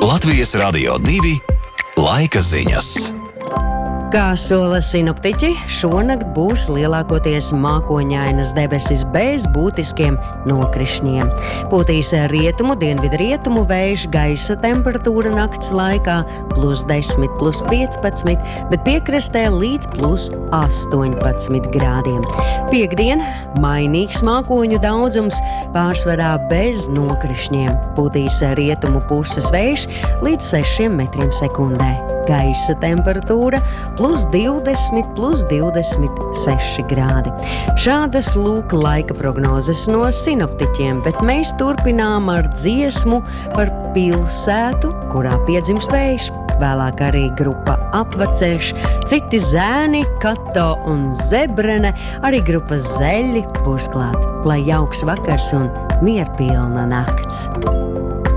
Latvijas Radio 2 laika ziņas. Kā sola sinoptiķi, šonakt būs lielākoties mākoņainas debesis bez būtiskiem nokrišņiem. Pūtīs rietumu, dienvidrietumu vējš, gaisa temperatūra nakts laikā +10, +15, bet piekrastē līdz +18 grādiem. Piektdien mainīgs mākoņu daudzums, pārsvarā bez nokrišņiem. Pūtīs rietumu puses vējš līdz 6 metriem sekundē. Gaisa temperatūra +20, +26 grādi. Šādas lūk laika prognozes no sinoptiķiem, bet mēs turpinām ar dziesmu par pilsētu, kurā piedzimst vējš. Vēlāk arī grupa Apvaceļš, citi zēni, Kato un Zebrene, arī grupa Zeļi būs klāt. Lai jauks vakars un mierpilna nakts!